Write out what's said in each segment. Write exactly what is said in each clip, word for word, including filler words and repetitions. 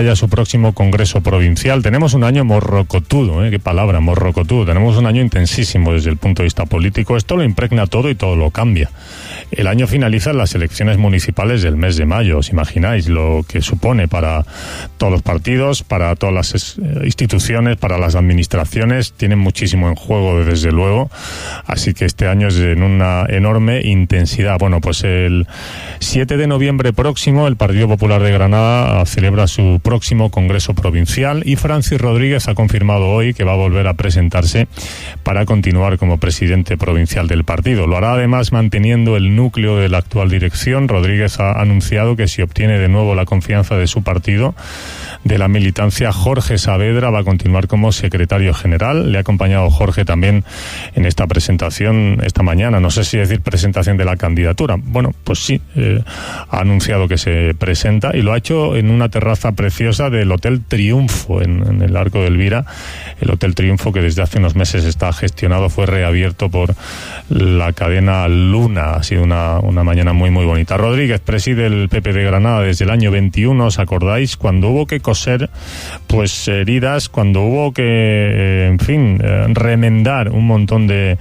ya su próximo Congreso Provincial. Tenemos un año morrocotudo, ¿eh? Qué palabra, morrocotudo. Tenemos un año intensísimo desde el punto de vista político. Esto lo impregna todo y todo lo cambia. El año finaliza en las elecciones municipales del mes de mayo. ¿Os imagináis lo que supone para todos los partidos, para todas las instituciones, para las administraciones? Tienen muchísimo en juego, desde luego. Así que este año es en una enorme intensidad. Bueno, pues el siete de noviembre próximo, el Partido Popular de Granada celebra su próximo Congreso Provincial y Francis Rodríguez ha confirmado hoy que va a volver a presentarse para continuar como presidente provincial del partido. Lo hará además manteniendo el núcleo de la actual dirección. Rodríguez ha anunciado que si obtiene de nuevo la confianza de su partido, de la militancia, Jorge Saavedra va a continuar como secretario general. Le ha acompañado Jorge también en esta presentación esta mañana. No sé si decir presentación de la candidatura. Bueno, pues sí, eh, ha anunciado que se presenta y lo ha hecho en una terraza preciosa del Hotel Triunfo en, en el Arco de Elvira. El Hotel Triunfo, que desde hace unos meses está gestionado, fue reabierto por la cadena Luna. Ha sido una, una mañana muy muy bonita. Rodríguez preside el P P de Granada desde el año veintiuno, ¿os acordáis? Cuando hubo que coser pues heridas, cuando hubo que, eh, en fin, eh, remendar un montón de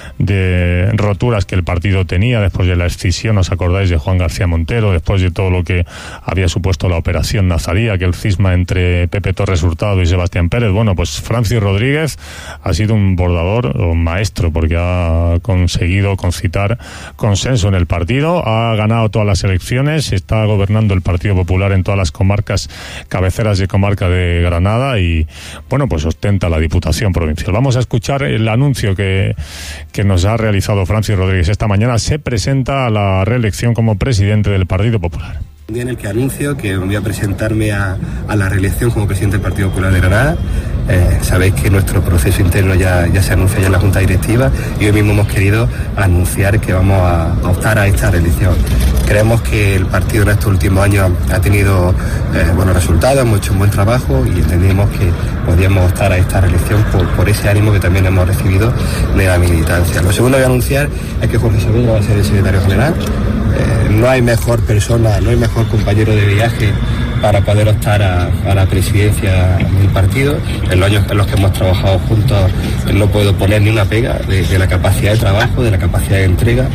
de roturas que el partido tenía después de la escisión, ¿os acordáis de Juan García Montero? Después de todo lo que había supuesto la operación Nazarí, aquel cisma entre Pepe Torres Hurtado y Sebastián Pérez. Bueno, pues Francis Rodríguez ha sido un bordador, un maestro, porque ha conseguido concitar consenso en el partido, ha ganado todas las elecciones, está gobernando el Partido Popular en todas las comarcas, cabeceras de comarca de Granada y, bueno, pues ostenta la Diputación Provincial. Vamos a escuchar el anuncio que, que nos ha realizado Francis Rodríguez esta mañana. Se presenta a la reelección como presidente del Partido Popular. Un día en el que anuncio que voy a presentarme a, a la reelección como presidente del Partido Popular de Granada. Eh, sabéis que nuestro proceso interno ya, ya se anuncia ya en la Junta Directiva y hoy mismo hemos querido anunciar que vamos a, a optar a esta reelección. Creemos que el partido en estos últimos años ha tenido eh, buenos resultados, hemos hecho un buen trabajo y entendimos que podíamos optar a esta reelección por, por ese ánimo que también hemos recibido de la militancia. Lo segundo que voy a anunciar es que Jorge Saavedra va a ser el secretario general. Eh, no hay mejor persona, no hay mejor compañero de viaje para poder optar a, a la presidencia del partido. En los años en los que hemos trabajado juntos no puedo poner ni una pega de, de la capacidad de trabajo, de la capacidad de entrega,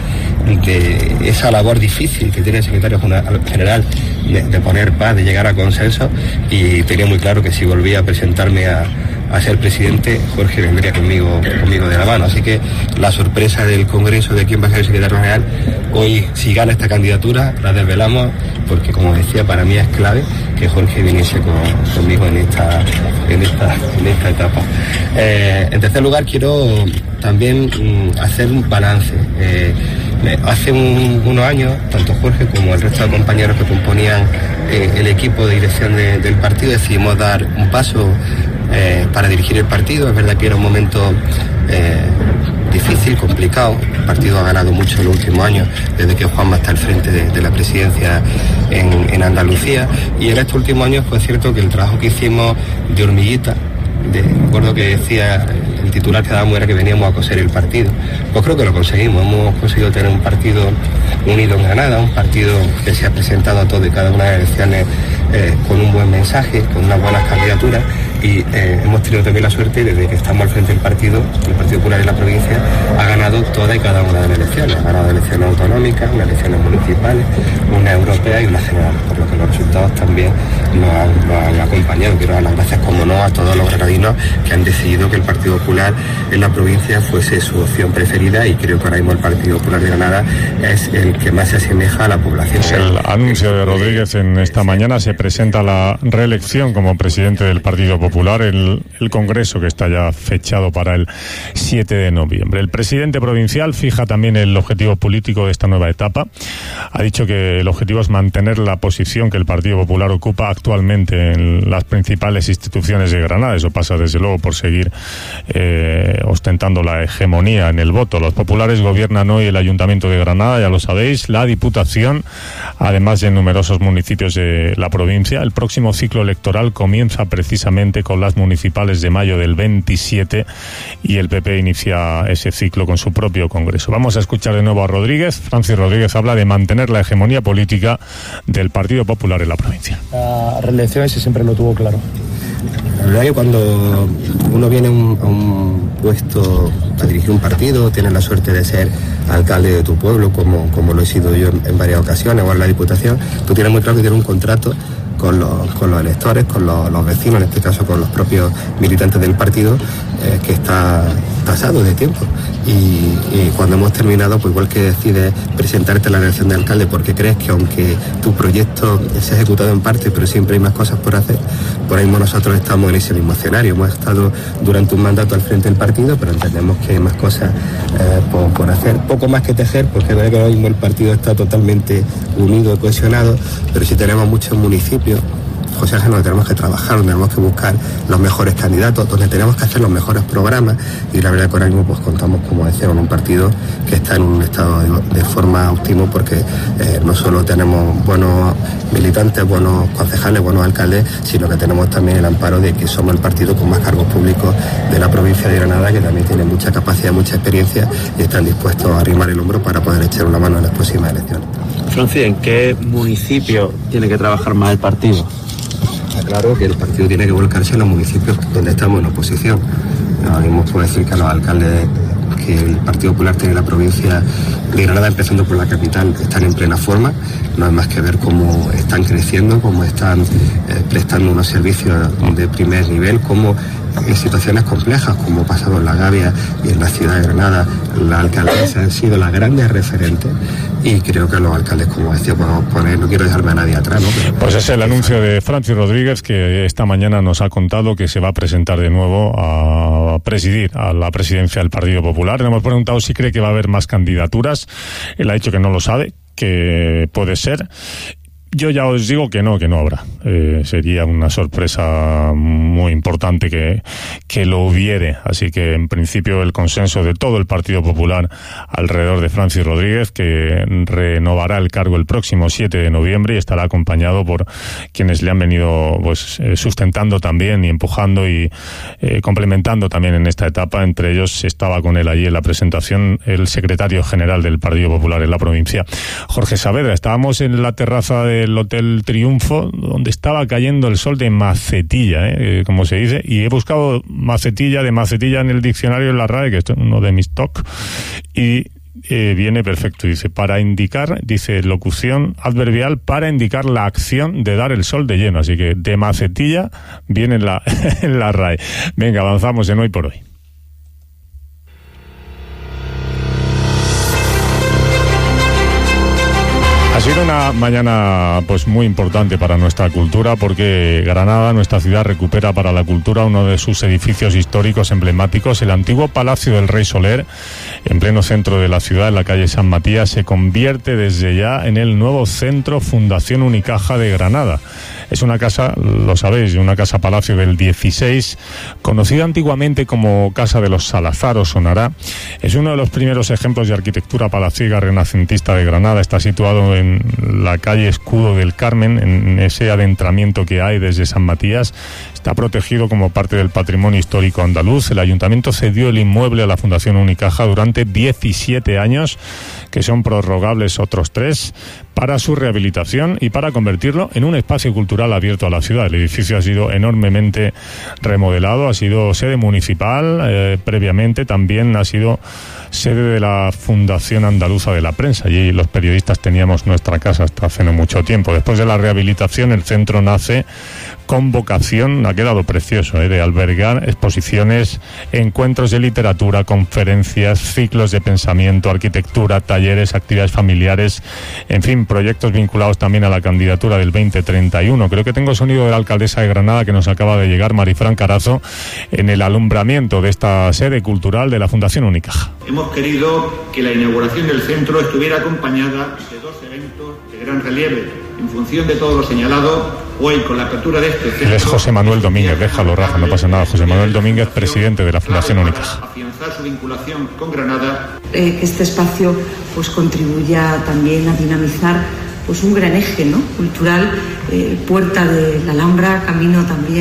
de esa labor difícil que tiene el secretario general de, de poner paz, de llegar a consenso, y tenía muy claro que si volvía a presentarme a a ser presidente, Jorge vendría conmigo conmigo de la mano. Así que la sorpresa del Congreso de quién va a ser el secretario general, hoy si gana esta candidatura la desvelamos, porque como decía, para mí es clave que Jorge viniese con, conmigo en esta en esta, en esta etapa. Eh, en tercer lugar, quiero también mm, hacer un balance. Eh, Hace un, unos años, tanto Jorge como el resto de compañeros que componían eh, el equipo de dirección de, del partido decidimos dar un paso eh, para dirigir el partido. Es verdad que era un momento eh, difícil, complicado. El partido ha ganado mucho en los últimos años, desde que Juanma está al frente de, de la presidencia en, en Andalucía. Y en estos últimos años fue cierto que el trabajo que hicimos de hormiguita, de acuerdo que decía el titular que dábamos era que veníamos a coser el partido, pues creo que lo conseguimos. Hemos conseguido tener un partido unido en Granada, un partido que se ha presentado a todas y cada una de las elecciones eh, con un buen mensaje, con unas buenas candidaturas, y eh, hemos tenido también la suerte, desde que estamos al frente del partido, el Partido Popular en la provincia ha ganado todas y cada una de las elecciones. Ha ganado elecciones autonómicas, unas elecciones municipales, una europea y una general, por lo que los resultados también nos han, nos han acompañado. Quiero dar las gracias, como no, a todos los granadinos que han decidido que el Partido Popular en la provincia fuese su opción preferida, y creo que ahora mismo el Partido Popular de Granada es el que más se asemeja a la población. Es el anuncio de Rodríguez en esta mañana. Se presenta la reelección como presidente del Partido Popular. El, el Congreso, que está ya fechado para el siete de noviembre. El presidente provincial fija también el objetivo político de esta nueva etapa. Ha dicho que el objetivo es mantener la posición que el Partido Popular ocupa actualmente en las principales instituciones de Granada. Eso pasa desde luego por seguir eh, ostentando la hegemonía en el voto. Los populares gobiernan hoy el Ayuntamiento de Granada, ya lo sabéis, la Diputación, además de numerosos municipios de la provincia. El próximo ciclo electoral comienza precisamente precisamente con las municipales de mayo del veintisiete, y el P P inicia ese ciclo con su propio congreso. Vamos a escuchar de nuevo a Rodríguez. Francis Rodríguez habla de mantener la hegemonía política del Partido Popular en la provincia. La reelección ese siempre lo tuvo claro. La verdad que cuando uno viene a un, a un puesto a dirigir un partido, tienes la suerte de ser alcalde de tu pueblo, como, como lo he sido yo en, en varias ocasiones, o en la Diputación, tú tienes muy claro que tienes un contrato con los, con los electores, con los, los vecinos, en este caso con los propios militantes del partido, eh, que está tasado de tiempo. Y, y cuando hemos terminado, pues igual que decides presentarte a la elección de alcalde porque crees que aunque tu proyecto se ha ejecutado en parte, pero siempre hay más cosas por hacer, por ahí mismo nosotros estamos en ese mismo escenario. Hemos estado durante un mandato al frente del partido, pero entendemos que hay más cosas eh, por, por hacer. Poco más que tejer, porque es verdad que ahora mismo el partido está totalmente unido, cohesionado, pero sí tenemos muchos municipios, José Ángel, donde tenemos que trabajar, donde tenemos que buscar los mejores candidatos, donde tenemos que hacer los mejores programas, y la verdad que ahora mismo pues contamos, como decía, con un partido que está en un estado de, de forma óptimo, porque eh, no solo tenemos buenos militantes, buenos concejales, buenos alcaldes, sino que tenemos también el amparo de que somos el partido con más cargos públicos de la provincia de Granada, que también tiene mucha capacidad, mucha experiencia, y están dispuestos a arrimar el hombro para poder echar una mano en las próximas elecciones. Francis, ¿en qué municipio tiene que trabajar más el partido? Está claro que el partido tiene que volcarse en los municipios donde estamos en oposición. Ahora mismo puedo decir que a los alcaldes que el Partido Popular tiene en la provincia de Granada, empezando por la capital, están en plena forma. No hay más que ver cómo están creciendo, cómo están eh, prestando unos servicios de primer nivel, cómo en situaciones complejas, como ha pasado en La Gavia y en la ciudad de Granada, las alcaldesas han sido las grandes referentes, y creo que los alcaldes, como decía, podemos poner, no quiero dejarme a nadie atrás, ¿no? Pero, pues es el anuncio de Francis Rodríguez, que esta mañana nos ha contado que se va a presentar de nuevo a presidir a la presidencia del Partido Popular. Le hemos preguntado si cree que va a haber más candidaturas. Él ha dicho que no lo sabe, que puede ser. Yo ya os digo que no, que no habrá. Eh, sería una sorpresa muy importante que, que lo hubiere. Así que, en principio, el consenso de todo el Partido Popular alrededor de Francis Rodríguez, que renovará el cargo el próximo siete de noviembre y estará acompañado por quienes le han venido pues eh, sustentando también y empujando y eh, complementando también en esta etapa. Entre ellos estaba con él allí en la presentación el secretario general del Partido Popular en la provincia, Jorge Saavedra. Estábamos en la terraza de el Hotel Triunfo, donde estaba cayendo el sol de macetilla, ¿eh? como se dice, y he buscado macetilla de macetilla en el diccionario en la R A E, que esto es uno de mis toc, y eh, viene perfecto. Dice, para indicar, dice locución adverbial, para indicar la acción de dar el sol de lleno. Así que de macetilla viene en la, en la R A E. Venga, avanzamos en Hoy por Hoy. Ha sido una mañana pues muy importante para nuestra cultura, porque Granada, nuestra ciudad, recupera para la cultura uno de sus edificios históricos emblemáticos. El antiguo Palacio del Rey Soler, en pleno centro de la ciudad, en la calle San Matías, se convierte desde ya en el nuevo centro Fundación Unicaja de Granada. Es una casa, lo sabéis, una casa palacio del dieciséis, conocida antiguamente como Casa de los Salazar, os sonará. Es uno de los primeros ejemplos de arquitectura palaciega renacentista de Granada. Está situado en la calle Escudo del Carmen, en ese adentramiento que hay desde San Matías. Está protegido como parte del patrimonio histórico andaluz. El ayuntamiento cedió el inmueble a la Fundación Unicaja durante diecisiete años, que son prorrogables otros tres, para su rehabilitación y para convertirlo en un espacio cultural abierto a la ciudad. El edificio ha sido enormemente remodelado, ha sido sede municipal, eh, previamente también ha sido sede de la Fundación Andaluza de la Prensa. Allí los periodistas teníamos nuestra casa hasta hace no mucho tiempo. Después de la rehabilitación, el centro nace con vocación, ha quedado precioso, ¿eh? de albergar exposiciones, encuentros de literatura, conferencias, ciclos de pensamiento, arquitectura, talleres, actividades familiares, en fin, proyectos vinculados también a la candidatura del veinte treinta y uno. Creo que tengo sonido de la alcaldesa de Granada, que nos acaba de llegar, Marifran Carazo, en el alumbramiento de esta sede cultural de la Fundación Unicaja. Hemos querido que la inauguración del centro estuviera acompañada de dos eventos de gran relieve. En función de todo lo señalado, hoy con la apertura de este centro... Él es José Manuel Domínguez, déjalo, Rafa, no pasa nada. José Manuel Domínguez, presidente de la Fundación Unicaja. Afianzar su vinculación con Granada. Eh, que este espacio pues contribuya también a dinamizar pues un gran eje, ¿no?, cultural, eh, puerta de la Alhambra, camino también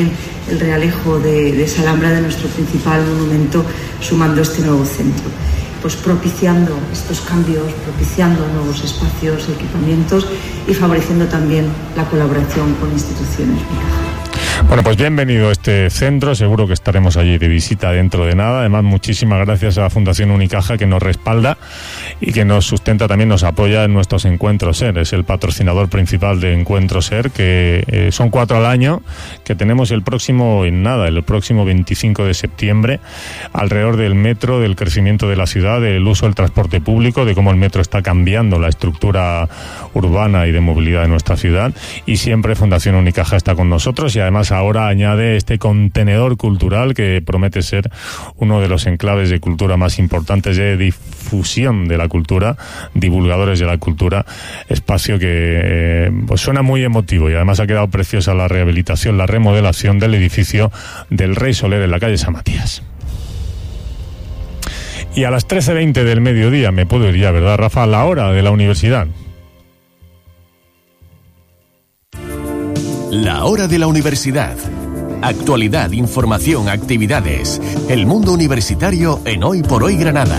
el realejo de, de esa Alhambra, de nuestro principal monumento, sumando este nuevo centro. Pues propiciando estos cambios, propiciando nuevos espacios, equipamientos y favoreciendo también la colaboración con instituciones Unicaja. Bueno, pues bienvenido a este centro, seguro que estaremos allí de visita dentro de nada. Además, muchísimas gracias a la Fundación Unicaja, que nos respalda y que nos sustenta, también nos apoya en nuestros Encuentros SER. Es el patrocinador principal de Encuentros SER, que eh, son cuatro al año, que tenemos el próximo, en nada, el próximo veinticinco de septiembre, alrededor del metro, del crecimiento de la ciudad, del uso del transporte público, de cómo el metro está cambiando la estructura urbana y de movilidad de nuestra ciudad. Y siempre Fundación Unicaja está con nosotros, y además ahora añade este contenedor cultural que promete ser uno de los enclaves de cultura más importantes, de difusión de la cultura, divulgadores de la cultura, espacio que eh, pues suena muy emotivo, y además ha quedado preciosa la rehabilitación, la remodelación del edificio del Rey Soler en la calle San Matías. Y a las trece veinte del mediodía me puedo ir ya, ¿verdad, Rafa? A la hora de la universidad. La hora de la universidad. Actualidad, información, actividades. El mundo universitario en Hoy por Hoy Granada.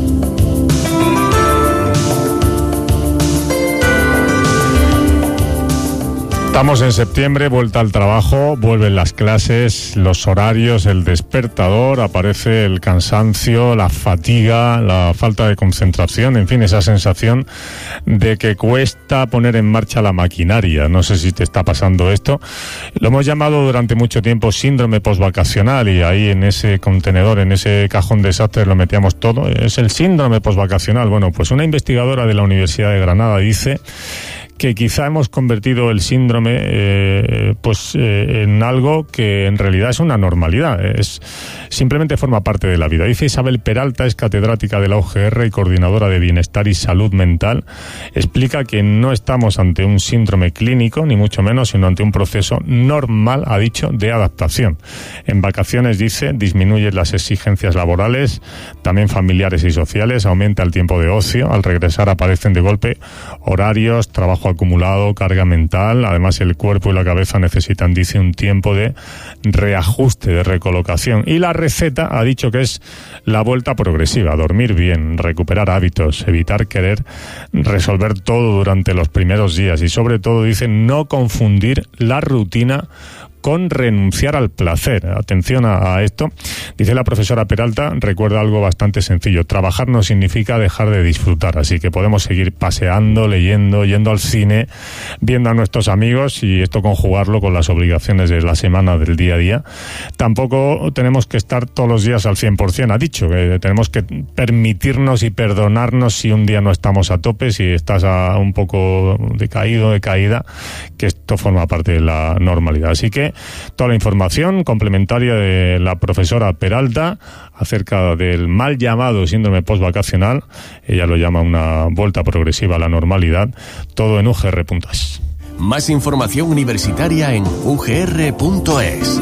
Estamos en septiembre, vuelta al trabajo, vuelven las clases, los horarios, el despertador, aparece el cansancio, la fatiga, la falta de concentración, en fin, esa sensación de que cuesta poner en marcha la maquinaria. No sé si te está pasando esto. Lo hemos llamado durante mucho tiempo síndrome posvacacional, y ahí en ese contenedor, en ese cajón desastre lo metíamos todo. Es el síndrome posvacacional. Bueno, pues una investigadora de la Universidad de Granada dice que quizá hemos convertido el síndrome eh, pues eh, en algo que en realidad es una normalidad, es simplemente forma parte de la vida. Dice Isabel Peralta, es catedrática de la U G R y coordinadora de Bienestar y Salud Mental. Explica que no estamos ante un síndrome clínico, ni mucho menos, sino ante un proceso normal, ha dicho, de adaptación. En vacaciones, dice, disminuyen las exigencias laborales, también familiares y sociales, aumenta el tiempo de ocio. Al regresar aparecen de golpe horarios, trabajo acumulado, carga mental. Además, el cuerpo y la cabeza necesitan, dice, un tiempo de reajuste, de recolocación. Y la receta ha dicho que es la vuelta progresiva: dormir bien, recuperar hábitos, evitar querer resolver todo durante los primeros días, y sobre todo, dice, no confundir la rutina con renunciar al placer. Atención a, a esto. Dice la profesora Peralta, recuerda algo bastante sencillo: trabajar no significa dejar de disfrutar, así que podemos seguir paseando, leyendo, yendo al cine, viendo a nuestros amigos, y esto conjugarlo con las obligaciones de la semana, del día a día. Tampoco tenemos que estar todos los días al cien por ciento, ha dicho, que tenemos que permitirnos y perdonarnos si un día no estamos a tope, si estás a un poco decaído, decaída, que esto forma parte de la normalidad. Así que toda la información complementaria de la profesora Peralta acerca del mal llamado síndrome postvacacional, ella lo llama una vuelta progresiva a la normalidad, todo en u g r punto es. Más información universitaria en u g r punto es.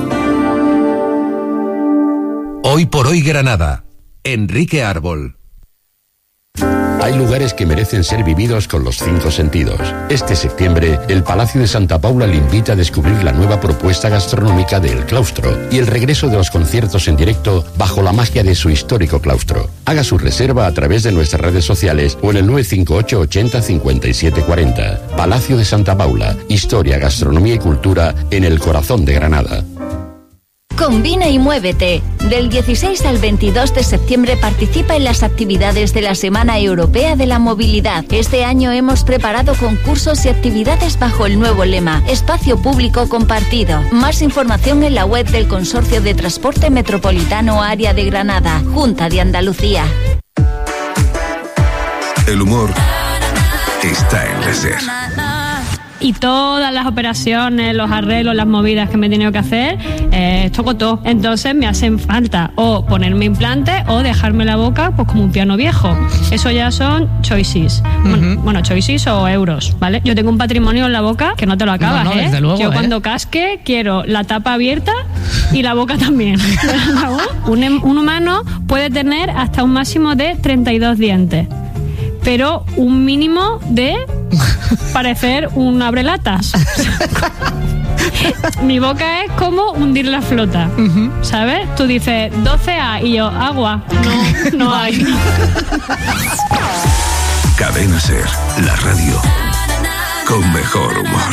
Hoy por Hoy Granada. Enrique Árbol. Hay lugares que merecen ser vividos con los cinco sentidos. Este septiembre, el Palacio de Santa Paula le invita a descubrir la nueva propuesta gastronómica del claustro y el regreso de los conciertos en directo bajo la magia de su histórico claustro. Haga su reserva a través de nuestras redes sociales o en el nueve cinco ocho ochenta cincuenta y siete cuarenta. Palacio de Santa Paula, historia, gastronomía y cultura en el corazón de Granada. Combina y muévete. Del dieciséis al veintidós de septiembre participa en las actividades de la Semana Europea de la Movilidad. Este año hemos preparado concursos y actividades bajo el nuevo lema: Espacio Público Compartido. Más información en la web del Consorcio de Transporte Metropolitano Área de Granada, Junta de Andalucía. El humor está en la SER. Y todas las operaciones, los arreglos, las movidas que me he tenido que hacer, eh, toco todo. Entonces me hacen falta o ponerme implantes o dejarme la boca pues como un piano viejo. Eso ya son choices. Uh-huh. Bueno, bueno, choices o euros, ¿vale? Yo tengo un patrimonio en la boca que no te lo acabas, no, no, ¿eh? Desde luego, Yo ¿eh? cuando casque quiero la tapa abierta y la boca también. un, un humano puede tener hasta un máximo de treinta y dos dientes, pero un mínimo de parecer un abrelatas. Mi boca es como hundir la flota, uh-huh. ¿sabes? Tú dices doce A y yo, agua. No, no hay. Cadena Ser, la radio con mejor humor.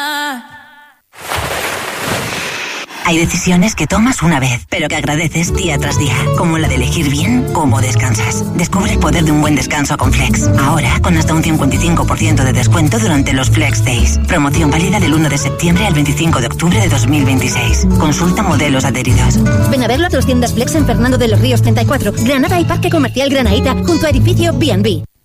Hay decisiones que tomas una vez, pero que agradeces día tras día, como la de elegir bien cómo descansas. Descubre el poder de un buen descanso con Flex. Ahora, con hasta un cincuenta y cinco por ciento de descuento durante los Flex Days. Promoción válida del uno de septiembre al veinticinco de octubre de dos mil veintiséis. Consulta modelos adheridos. Ven a verlo a tus tiendas Flex en Fernando de los Ríos treinta y cuatro, Granada y Parque Comercial Granaíta, junto a edificio B and B.